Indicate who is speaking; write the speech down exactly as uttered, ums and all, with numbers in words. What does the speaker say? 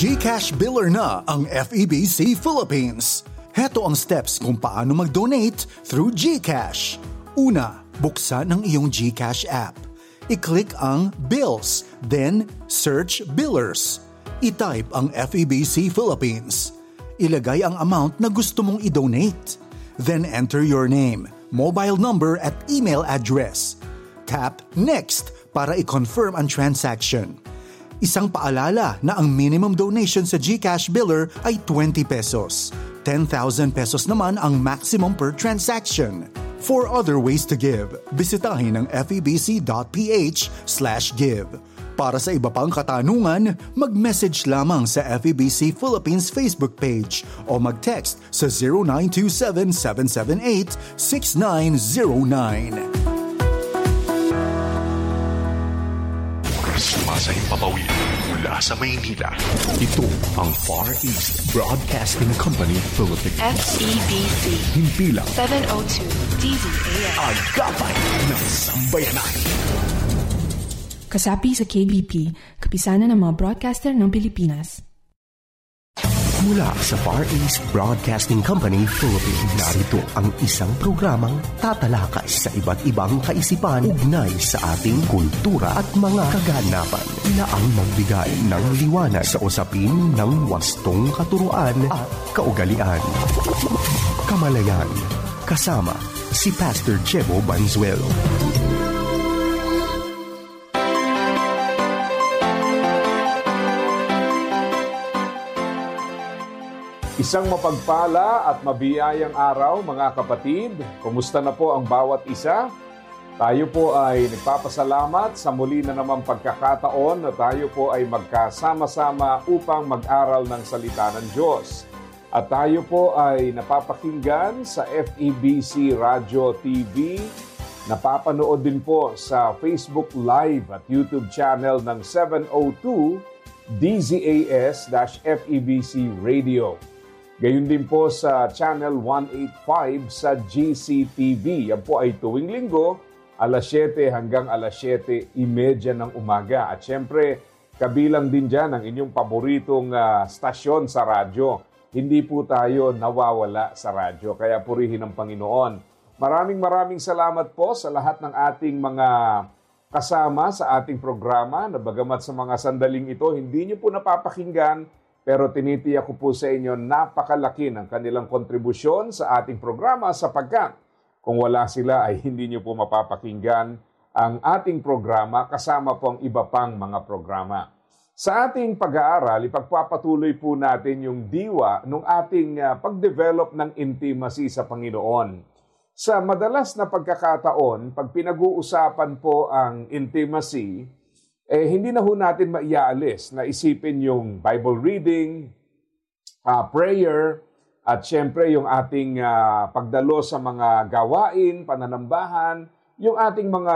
Speaker 1: GCash biller na ang F E B C Philippines. Heto ang steps kung paano mag-donate through GCash. Una, buksan ang iyong GCash app. I-click ang Bills, then search Billers. I-type ang F E B C Philippines. Ilagay ang amount na gusto mong i-donate. Then enter your name, mobile number at email address. Tap Next para i-confirm ang transaction. Isang paalala na ang minimum donation sa GCash biller ay twenty pesos. ten thousand pesos naman ang maximum per transaction. For other ways to give, bisitahin ang febc.ph slash give. Para sa iba pang katanungan, mag-message lamang sa F E B C Philippines Facebook page o mag-text sa zero nine two seven, seven seven eight, six nine zero nine.
Speaker 2: Sumasayang papawid mula sa Maynila. Ito ang Far East Broadcasting Company Philippines.
Speaker 3: F E B C.
Speaker 2: Himpilang
Speaker 3: seven oh two D Z A S.
Speaker 2: Agapay ng Sambayanan.
Speaker 4: Kasapi sa K B P, kapisanan ng mga broadcaster ng Pilipinas.
Speaker 2: Mula sa Far East Broadcasting Company Philippines, narito ang isang programang tatalakay sa iba't ibang kaisipan ugnay sa ating kultura at mga kaganapan na ang magbigay ng liwanag sa usapin ng wastong katuruan at kaugalian. Kamalayan, kasama si Pastor Chebo Banzuelo.
Speaker 5: Isang mapagpala at mabiyayang araw mga kapatid. Kumusta na po ang bawat isa? Tayo po ay nagpapasalamat sa muli na naman pagkakataon na tayo po ay magkasama-sama upang mag-aral ng salita ng Diyos. At tayo po ay napapakinggan sa F E B C Radio T V, napapanood din po sa Facebook Live at YouTube channel ng seven oh two D Z A S F E B C Radio. Gayun din po sa Channel one eighty-five sa G C T V. Yan po ay tuwing linggo, alas siyete hanggang alas siyete trenta ng umaga. At syempre, kabilang din dyan ang inyong paboritong uh, stasyon sa radyo. Hindi po tayo nawawala sa radyo, kaya purihin ang Panginoon. Maraming maraming salamat po sa lahat ng ating mga kasama sa ating programa na bagamat sa mga sandaling ito, hindi nyo po napapakinggan. Pero tinitiyak ko po sa inyo, napakalaki ng kanilang kontribusyon sa ating programa sapagkat kung wala sila ay hindi nyo po mapapakinggan ang ating programa kasama po ang iba pang mga programa. Sa ating pag-aaral, ipagpapatuloy po natin yung diwa ng ating uh, pag-develop ng intimacy sa Panginoon. Sa madalas na pagkakataon, pag pinag-uusapan po ang intimacy, eh hindi na ho natin maiaalis na isipin yung Bible reading, uh, prayer, at syempre yung ating uh, pagdalo sa mga gawain, pananambahan, yung ating mga